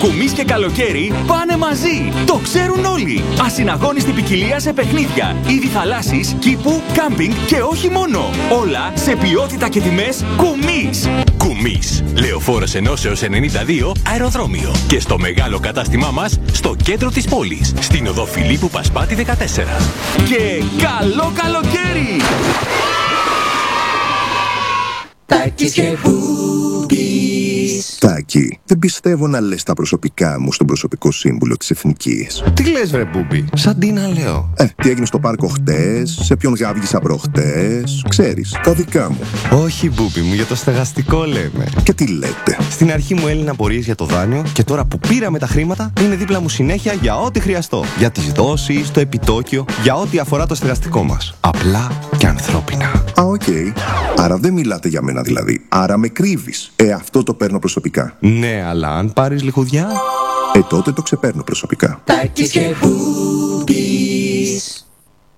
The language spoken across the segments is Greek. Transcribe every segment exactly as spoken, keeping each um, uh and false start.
Κουμής και καλοκαίρι πάνε μαζί. Το ξέρουν όλοι. Ασυναγώνιστη ποικιλία σε παιχνίδια, είδη θαλάσσης, κήπου, κάμπινγκ και όχι μόνο. Όλα σε ποιότητα και τιμές Κουμής. Κουμής. Λεωφόρος Ενώσεως ενενήντα δύο αεροδρόμιο. Και στο μεγάλο κατάστημά μας στο κέντρο της πόλης. Στην οδό Φιλίππου Πασπάτη δεκατέσσερα. Και καλό καλοκαίρι! Τάκης και Μπούμπης. Τάκη, δεν πιστεύω να λες τα προσωπικά μου στον προσωπικό σύμβουλο της Εθνικής. Τι λες βρε Μπούμπη, σαν τι να λέω. Ε, τι έγινε στο πάρκο χτες, σε ποιον γάβγισα προχτές, ξέρεις, τα δικά μου. Όχι Μπούμπη μου, για το στεγαστικό λέμε. Και τι λέτε. Στην αρχή μου έλυναν απορίες για το δάνειο και τώρα που πήραμε τα χρήματα είναι δίπλα μου συνέχεια για ό,τι χρειαστώ. Για τις δόσεις, το επιτόκιο, για ό,τι αφορά το στεγαστικό μας. Απλά και ανθρώπινα. Α, οκ. Okay. Άρα δεν μιλάτε για μένα δηλαδή. Άρα με κρύβεις. Ε, αυτό το παίρνω προσωπικά. Ναι, αλλά αν πάρεις λιχουδιά... Ε, τότε το ξεπαίρνω προσωπικά. Τάκης και Μπούμπης.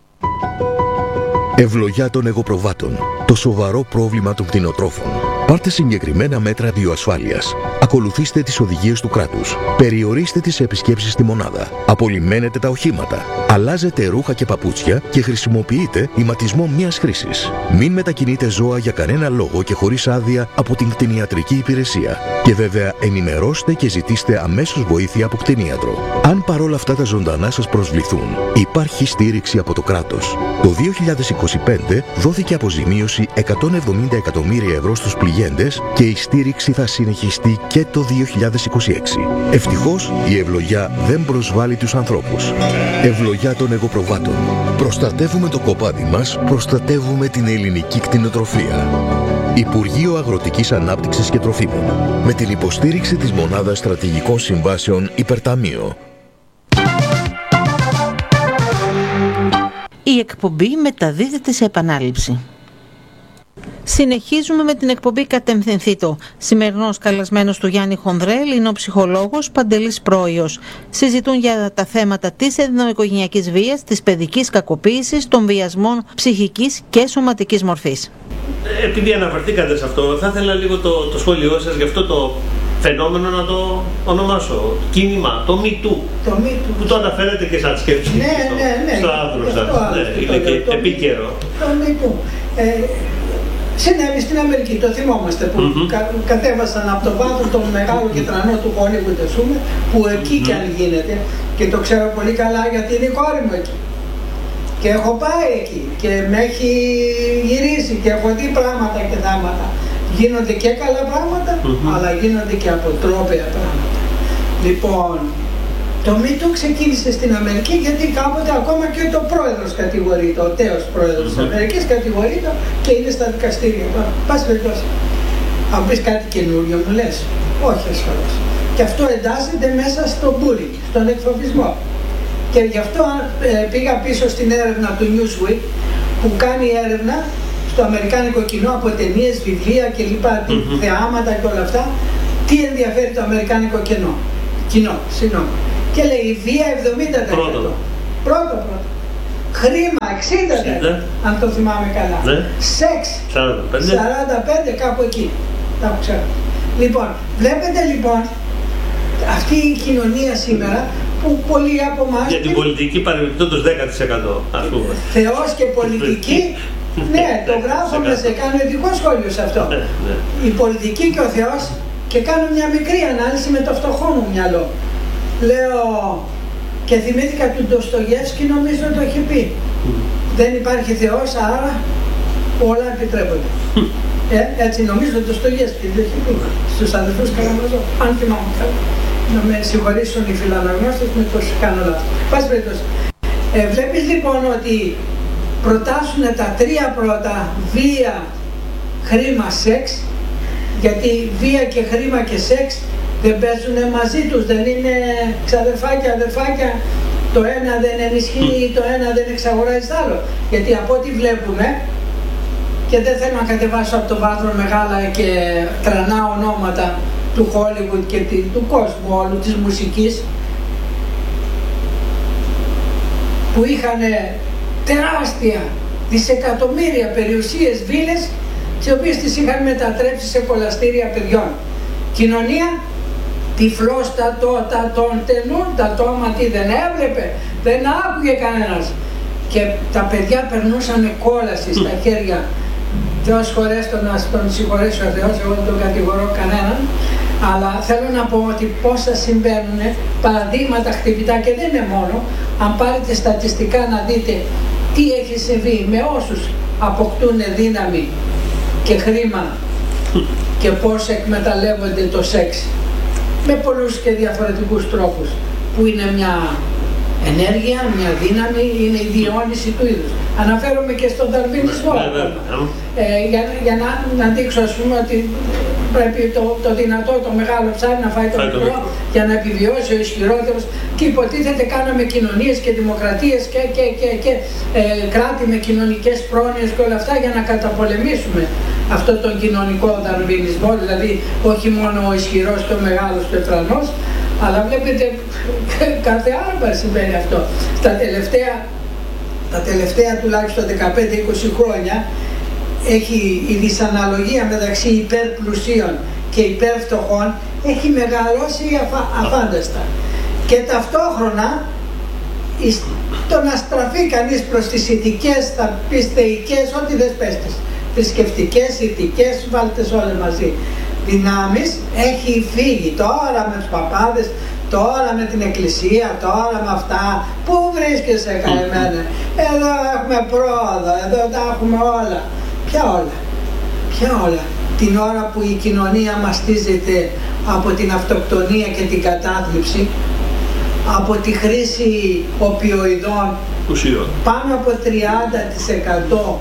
Ευλογιά των εγωπροβάτων. Το σοβαρό πρόβλημα των κτηνοτρόφων. Πάρτε συγκεκριμένα μέτρα βιοασφάλειας. Ακολουθήστε τις οδηγίες του κράτους. Περιορίστε τις επισκέψεις στη μονάδα. Απολυμμένετε τα οχήματα. Αλλάζετε ρούχα και παπούτσια και χρησιμοποιείτε ηματισμό μίας χρήσης. Μην μετακινείτε ζώα για κανένα λόγο και χωρίς άδεια από την κτηνιατρική υπηρεσία. Και βέβαια ενημερώστε και ζητήστε αμέσως βοήθεια από κτηνίατρο. Αν παρόλα αυτά τα ζωντανά σας προσβληθούν, υπάρχει στήριξη από το κράτος. Το δύο χιλιάδες είκοσι πέντε δόθηκε αποζημίωση εκατόν εβδομήντα εκατομμύρια ευρώ στους πληγέντες και η στήριξη θα συνεχιστεί και το δύο χιλιάδες είκοσι έξι. Ευτυχώς η ευλογιά δεν προσβάλλει τους ανθρώπους. Ευλογιά των εγωπροβάτων. Προστατεύουμε το κοπάδι μας, προστατεύουμε την ελληνική κτηνοτροφία. Υπουργείο Αγροτικής Ανάπτυξης και Τροφίμων. Με την υποστήριξη της Μονάδας Στρατηγικών Συμβάσεων Υπερταμείο. Η εκπομπή μεταδίδεται σε επανάληψη. Συνεχίζουμε με την εκπομπή Κατευθυνθήτω. Σημερινός καλεσμένος του Γιάννη Χονδρέλ είναι ο ψυχολόγος Παντελής Πρόιος. Συζητούν για τα θέματα της ενδοοικογενειακής βίας, της παιδικής κακοποίησης, των βιασμών ψυχικής και σωματικής μορφής. Επειδή αναφερθήκατε σε αυτό, θα ήθελα λίγο το, το σχόλιο σας για αυτό το φαινόμενο να το ονομάσω. Κίνημα, το Me Too. Το Me Too. Που το αναφέρετε και σαν σκέψη ναι, στο, ναι, ναι, στο άνθρωπο σας. Ναι, είναι και το επίκαιρο. Το Me Too. Ε, συνέβη στην Αμερική, το θυμόμαστε, που mm-hmm. κα, κατέβασαν από το βάθρο τον μεγάλο και τρανό του Hollywood, ας πούμε, που εκεί mm-hmm. κι αν γίνεται, και το ξέρω πολύ καλά γιατί είναι η κόρη μου εκεί. Και έχω πάει εκεί και με έχει γυρίσει και έχω δει πράγματα και θάματα. Γίνονται και καλά πράγματα, mm-hmm. αλλά γίνονται και αποτρόπαια πράγματα. Λοιπόν, το Me Too ξεκίνησε στην Αμερική γιατί κάποτε ακόμα και το πρόεδρος κατηγορείται, ο τέος πρόεδρος mm-hmm. της Αμερικής κατηγορείται και είναι στα δικαστήρια. Πας περιπτώσει. Αν πεις κάτι καινούριο μου λες, όχι ασφαλώς. Και αυτό εντάσσεται μέσα στο bullying, στον εκφοβισμό. Και γι' αυτό ε, πήγα πίσω στην έρευνα του Newsweek που κάνει έρευνα στο αμερικάνικο κοινό από ταινίες, βιβλία και λοιπά, mm-hmm. θεάματα και όλα αυτά, τι ενδιαφέρει το αμερικάνικο κοινό. Κοινό, συγγνώμη. Και λέει η βία εβδομήντα τοις εκατό. Πρώτο. Πρώτο, πρώτο. Χρήμα εξήντα τοις εκατό, αν το θυμάμαι καλά. Ναι. Σεξ σαράντα πέντε τοις εκατό. σαράντα πέντε τοις εκατό κάπου εκεί. Τα ξέρω. Λοιπόν, βλέπετε λοιπόν αυτή η κοινωνία σήμερα που πολλοί από εμάς... Για την πολιτική παρεμπιπτόντως δέκα τοις εκατό, ας πούμε. Θεός και πολιτική, ναι, το γράφω να σε κάνω ειδικό σχόλιο σε αυτό. Η πολιτική και ο Θεός, και κάνω μια μικρή ανάλυση με το φτωχό μου μυαλό. Λέω, και θυμήθηκα του Ντοστογεύσκη, νομίζω το έχει πει. Δεν υπάρχει Θεός, άρα όλα επιτρέπονται. Ε, έτσι νομίζω το Ντοστογεύσκη το έχει πει στους αδελφούς Καραμαζό, αν θυμάμαι καλά. Να με συγχωρήσουν οι φιλαναγνώστες με το κάνω λάθος. Πάση περιπτώσει. Ε, βλέπεις λοιπόν ότι προτάσουν τα τρία πρώτα, βία, χρήμα, σεξ, γιατί βία και χρήμα και σεξ δεν παίζουν μαζί τους, δεν είναι ξαδερφάκια, αδερφάκια, το ένα δεν ενισχύει, το ένα δεν εξαγοράζει το άλλο. Γιατί από ό,τι βλέπουμε, και δεν θέλω να κατεβάσω από το βάθρο μεγάλα και τρανά ονόματα του Hollywood και του κόσμου όλου, της μουσικής, που είχαν τεράστια δισεκατομμύρια περιουσίες, βίλες, τις οποίες τις είχαν μετατρέψει σε κολαστήρια παιδιών. Κοινωνία, τυφλόστατο, τον τενούντα το ώματι, δεν έβλεπε, δεν άκουγε κανένας. Και τα παιδιά περνούσαν κόλαση στα χέρια. Θεός χωρέστο, να τον συγχωρέσει ο Θεός, εγώ δεν τον κατηγορώ κανέναν. Αλλά θέλω να πω ότι πόσα συμβαίνουν παραδείγματα χτυπητά, και δεν είναι μόνο. Αν πάρετε στατιστικά να δείτε τι έχει συμβεί με όσους αποκτούν δύναμη και χρήμα και πώς εκμεταλλεύονται το σεξ με πολλούς και διαφορετικούς τρόπους, που είναι μια ενέργεια, μια δύναμη, είναι η διαιώνιση του είδους. Αναφέρομαι και στον δαρβινισμό. Ε, για για να, να δείξω, ας πούμε, ότι πρέπει το, το δυνατό, το μεγάλο ψάρι να φάει το μικρό για να επιβιώσει ο ισχυρότερος, και υποτίθεται κάναμε κοινωνίες και δημοκρατίες και, και, και, και ε, κράτη με κοινωνικές πρόνοιες και όλα αυτά για να καταπολεμήσουμε αυτό τον κοινωνικό δαρβινισμό, δηλαδή όχι μόνο ο ισχυρός και ο μεγάλος και ο τρανός, αλλά βλέπετε κάθε άλλο συμβαίνει αυτό. Στα τελευταία, τα τελευταία τουλάχιστον δεκαπέντε είκοσι χρόνια έχει η δυσαναλογία μεταξύ υπερπλουσίων και υπερφτωχών έχει μεγαλώσει αφα, αφάνταστα. Και ταυτόχρονα το να στραφεί κανείς προς τις ηθικές, θα πεις θεϊκές, ό,τι δεν πέστες, θρησκευτικές, ηθικές, βάλτες όλες μαζί, δυνάμεις, έχει φύγει τώρα με τους παπάδες, τώρα με την εκκλησία, τώρα με αυτά. Πού βρίσκεσαι καημένε? Εδώ έχουμε πρόοδο, εδώ τα έχουμε όλα. Ποια όλα? Ποια όλα? Την ώρα που η κοινωνία μαστίζεται από την αυτοκτονία και την κατάθλιψη, από τη χρήση οπιοειδών, ουσιών. Πάνω από τριάντα τοις εκατό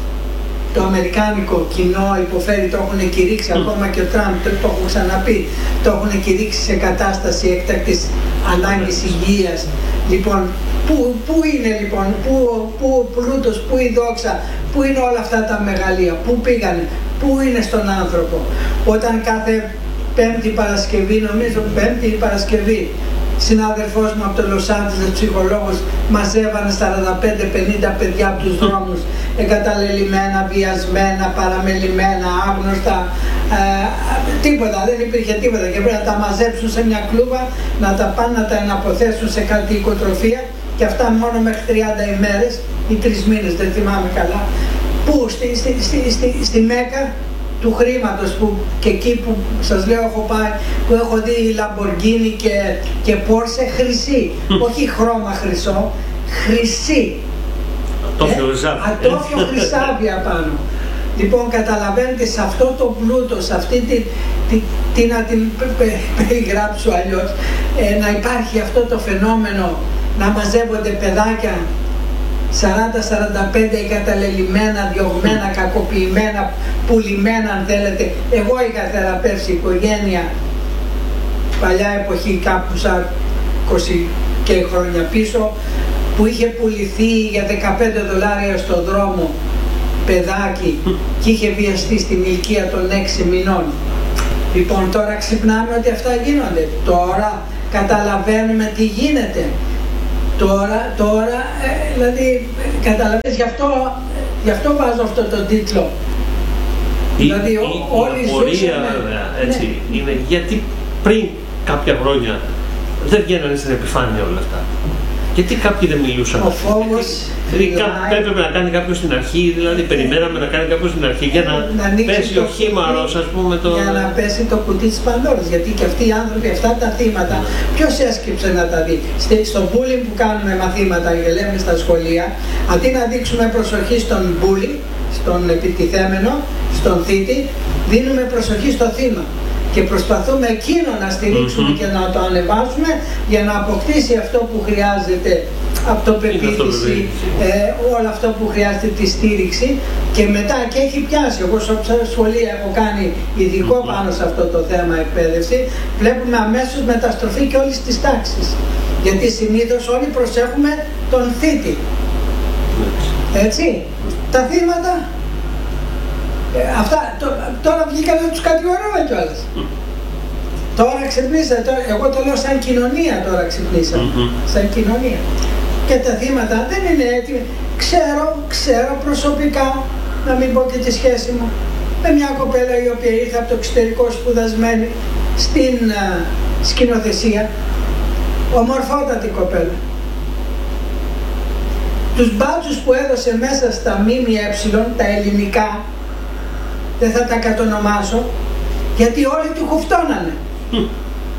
το αμερικάνικο κοινό υποφέρει, το έχουν κηρύξει, mm. ακόμα και ο Τραμπ το, το έχω ξαναπεί, το έχουν κηρύξει σε κατάσταση έκτακτης ανάγκης υγείας. Λοιπόν, πού, πού είναι λοιπόν, πού, πού πλούτος, πού η δόξα, πού είναι όλα αυτά τα μεγαλεία, πού πήγανε, πού είναι στον άνθρωπο? Όταν κάθε Πέμπτη Παρασκευή, νομίζω Πέμπτη Παρασκευή, συνάδελφός μου από το Λος Άντζελες, ψυχολόγος, μαζεύανε σαράντα πέντε πενήντα παιδιά από τους δρόμους, εγκαταλελειμμένα, βιασμένα, παραμελημένα, άγνωστα, ε, τίποτα, δεν υπήρχε τίποτα, και πρέπει να τα μαζέψουν σε μια κλούβα, να τα πάνε να τα εναποθέσουν σε κάτι οικοτροφία, και αυτά μόνο μέχρι τριάντα ημέρες ή τρεις μήνες, δεν θυμάμαι καλά. Πού? Στη, στη, στη, στη, στη Μέκα του χρήματος, που και εκεί που σας λέω έχω πάει, που έχω δει Λαμποργκίνι και, και Πόρσε χρυσή, mm. όχι χρώμα χρυσό, χρυσή, ατόφιο χρυσάβι, ε, ατόφιο χρυσάβι απάνω. Λοιπόν, καταλαβαίνετε, σε αυτό το πλούτο, σε αυτή τη, τη, τι να την περιγράψω αλλιώς, ε, να υπάρχει αυτό το φαινόμενο, να μαζεύονται παιδάκια σαράντα σαράντα πέντε εγκαταλελειμμένα, διωγμένα, κακοποιημένα, πουλημένα αν θέλετε. Εγώ είχα θεραπεύσει οικογένεια παλιά εποχή, κάπου σαν είκοσι και χρόνια πίσω, που είχε πουληθεί για δεκαπέντε δολάρια στον δρόμο παιδάκι και είχε βιαστεί στην ηλικία των έξι μηνών. Λοιπόν, τώρα ξυπνάμε ότι αυτά γίνονται. Τώρα καταλαβαίνουμε τι γίνεται. Τώρα, τώρα, ε, δηλαδή, καταλαβαίνεις, γι' αυτό, γι' αυτό βάζω αυτό τον τίτλο. Η, δηλαδή, η, όλοι η απορία, βέβαια, έτσι, ναι. είναι γιατί πριν κάποια χρόνια δεν βγαίνανε στην επιφάνεια όλα αυτά. Γιατί κάποιοι δεν μιλούσαν? Ο φόβος, έπρεπε να κάνει κάποιος στην αρχή, δηλαδή περιμέναμε να κάνει κάποιος στην αρχή για να, να πέσει το, ο χήμαρος, ας πούμε. Το... Για να πέσει το κουτί της Πανδώρας. Γιατί και αυτοί οι άνθρωποι, αυτά τα θύματα, ποιος έσκυψε να τα δει? Στο bullying που κάνουμε μαθήματα και λέμε στα σχολεία, αντί να δείξουμε προσοχή στον bullying, στον επιτιθέμενο, στον θήτη, δίνουμε προσοχή στο θύμα. Και προσπαθούμε εκείνο να στηρίξουμε mm-hmm. και να το ανεβάσουμε για να αποκτήσει αυτό που χρειάζεται, αυτοπεποίθηση, ε, όλο αυτό που χρειάζεται, τη στήριξη, και μετά και έχει πιάσει. Εγώ στο σχολείο έχω κάνει ειδικό mm-hmm. πάνω σε αυτό το θέμα εκπαίδευση, βλέπουμε αμέσως μεταστροφή και όλης της τάξης. Γιατί συνήθως όλοι προσέχουμε τον θήτη. Έτσι, τα θύματα. Ε, αυτά, το, τώρα βγήκαν να τους κατηγορούμε κιόλας. Mm. Τώρα ξυπνήσατε, τώρα, εγώ το λέω σαν κοινωνία τώρα ξυπνήσαμε, mm-hmm. σαν κοινωνία. Και τα θύματα δεν είναι έτοιμοι. Ξέρω, ξέρω προσωπικά, να μην πω και τη σχέση μου, με μια κοπέλα η οποία ήρθε από το εξωτερικό σπουδασμένη στην, σκηνοθεσία, ομορφότατη κοπέλα. Τους μπάτσους που έδωσε μέσα στα ΜΜΕ, τα ελληνικά, δεν θα τα κατονομάσω, γιατί όλοι του χουφτώνανε. Mm.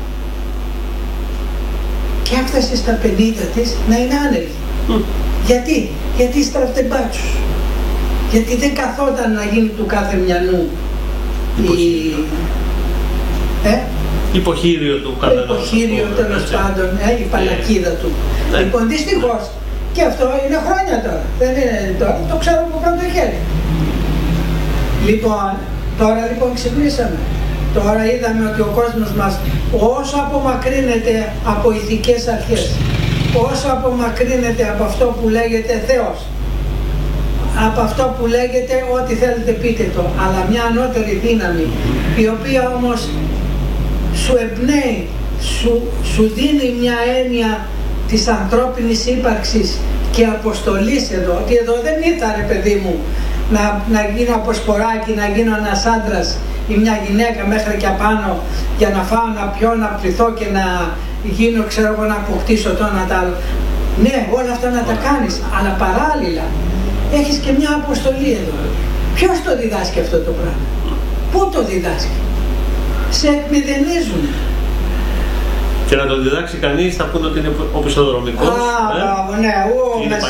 Και έφτασε στα πενήντα της να είναι άνεργη. Mm. Γιατί, γιατί στράφτε μπάτσους. Γιατί δεν καθόταν να γίνει του κάθε μυαλού η... Ε? υποχείριο του καθενός. Υποχείριο τέλος πάντων, ε, η παλακίδα του. Ναι. Λοιπόν, δυστυχώς, και αυτό είναι χρόνια τώρα, δεν είναι τώρα, το ξέρω από πρώτο χέρι. Λοιπόν, τώρα λοιπόν ξυπνήσαμε. Τώρα είδαμε ότι ο κόσμος μας όσο απομακρύνεται από ηθικές αρχές, όσο απομακρύνεται από αυτό που λέγεται Θεός, από αυτό που λέγεται ό,τι θέλετε πείτε το, αλλά μια ανώτερη δύναμη, η οποία όμως σου εμπνέει, σου, σου δίνει μια έννοια της ανθρώπινης ύπαρξης και αποστολής εδώ, ότι εδώ δεν ήρθα ρε παιδί μου να, να γίνω από σποράκι, να γίνω ένας άντρας ή μια γυναίκα μέχρι και απάνω για να φάω, να πιω, να πληθώ και να γίνω, ξέρω εγώ, να αποκτήσω το ένα τ' άλλο. Ναι, όλα αυτά να τα κάνεις, αλλά παράλληλα έχεις και μια αποστολή εδώ. Ποιος το διδάσκει αυτό το πράγμα? Πού το διδάσκει? Σε εκμηδενίζουν. Και να το διδάξει κανείς θα πούνε ότι είναι οπισθοδρομικός. Α, μπράβο, ναι, ου,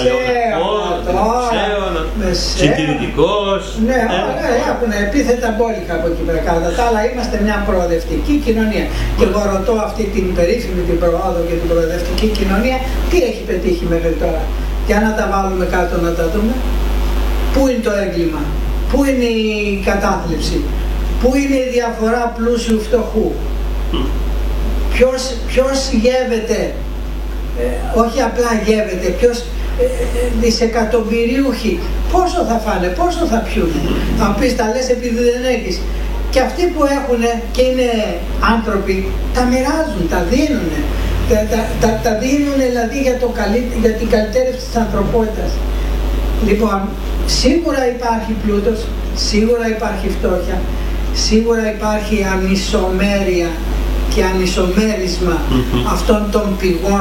μεσαίο, συντηρητικός. Ναι, έχουν επίθετα μπόλικα από εκεί πέρα κάτω. Τα άλλα είμαστε μια προοδευτική κοινωνία. Και εγώ ρωτώ αυτή την περίφημη την προόδο και την προοδευτική κοινωνία, τι έχει πετύχει μέχρι τώρα? Για να τα βάλουμε κάτω να τα δούμε. Πού είναι το έγκλημα? Πού είναι η κατάθλιψη? Πού είναι η διαφορά πλούσιου φτωχού? Ποιος, ποιος γεύεται, ε, όχι απλά γεύεται, ποιος ε, ε, δισεκατομμυριούχοι, πόσο θα φάνε, πόσο θα πιούνε? Θα πεις τα λες επειδή δεν έχεις. Και αυτοί που έχουν και είναι άνθρωποι, τα μοιράζουν, τα δίνουν. Τα, τα, τα, τα δίνουν δηλαδή για, το καλύ, για την καλυτέρευση της ανθρωπότητας. Λοιπόν, σίγουρα υπάρχει πλούτος, σίγουρα υπάρχει φτώχεια, σίγουρα υπάρχει ανισομέρεια και ανισομέρισμα mm-hmm. αυτών των πηγών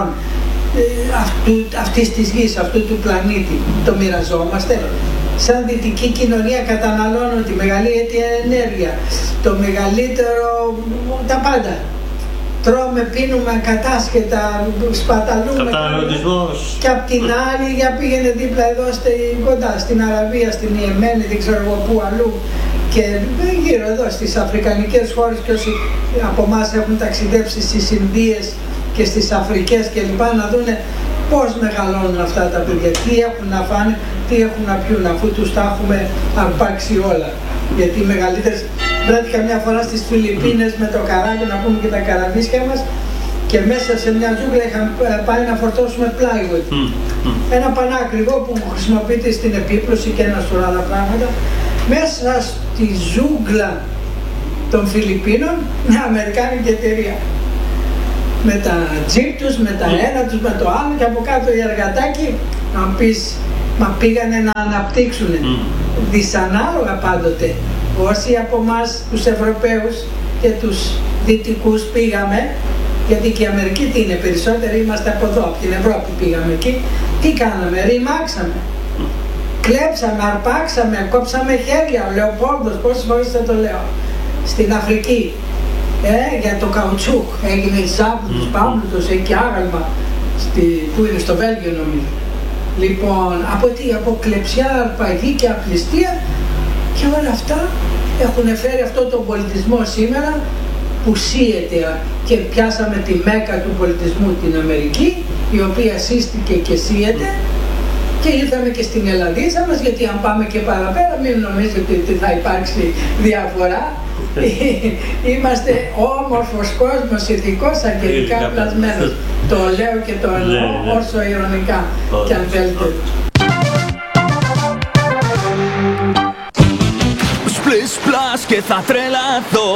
αυτού, αυτής της γης, αυτού του πλανήτη. Το μοιραζόμαστε. Σαν δυτική κοινωνία καταναλώνουν τη μεγαλύτερη ενέργεια, το μεγαλύτερο, τα πάντα. Τρώμε, πίνουμε ακατάσχετα, σπαταλούμε. Καταναλωτισμός. Και απ' την άλλη, για πήγαινε δίπλα εδώ στη, κοντά, στην Αραβία, στην Ιεμένη, δεν ξέρω εγώ πού αλλού. Και γύρω εδώ στις αφρικανικές χώρες, και όσοι από εμάς έχουν ταξιδέψει στις Ινδίες και στις Αφρικές και λοιπά, να δούνε πώς μεγαλώνουν αυτά τα παιδιά, τι έχουν να φάνε, τι έχουν να πιούν, αφού τους τα έχουμε αρπάξει όλα. Γιατί οι μεγαλύτερες, βρέθηκα μια φορά στις Φιλιππίνες με το καράβι, να πούμε και τα καραβίσια μας, και μέσα σε μια ζούγκλα είχαν πάει να φορτώσουμε plywood. Mm. Ένα πανάκριβο που χρησιμοποιείται στην επίπλωση και ένα σωρό άλλα πράγματα. Μέσα στη ζούγκλα των Φιλιππίνων, μια αμερικάνικη εταιρεία. Με τα τζιπ τους, με τα ένα τους, με το άλλο, και από κάτω οι εργατάκοι, να πεις, μα πήγανε να αναπτύξουν. Mm. Δυσανάλογα πάντοτε. Όσοι από εμάς τους Ευρωπαίους και τους Δυτικούς πήγαμε, γιατί και η Αμερική τι είναι, περισσότεροι είμαστε από εδώ, από την Ευρώπη πήγαμε εκεί, τι κάναμε, ρημάξαμε. Κλέψαμε, αρπάξαμε, κόψαμε χέρια, ο Λεοπόλδος, πόσες φορές θα το λέω, στην Αφρική, ε, για το καουτσούκ, έγινε εισάβου τους Παύλουτος, εκεί άγαλμα, στη, που είναι στο Βέλγιο νομίζω. Λοιπόν, από τι, από κλεψιά, αρπαγή και απληστία, και όλα αυτά έχουν φέρει αυτό τον πολιτισμό σήμερα που σύεται, και πιάσαμε τη μέκα του πολιτισμού, την Αμερική, η οποία σύστηκε και σύεται. Και ήρθαμε και στην Ελλαδίτσα μας, γιατί αν πάμε και παραπέρα μην νομίζετε ότι θα υπάρξει διαφορά. Είμαστε όμορφος κόσμος, ηθικός, αγγελικά πλασμένος. Το λέω και το εννοώ όσο ειρωνικά κι αν θέλετε. Σπλες πλάς και θα τρελαθώ.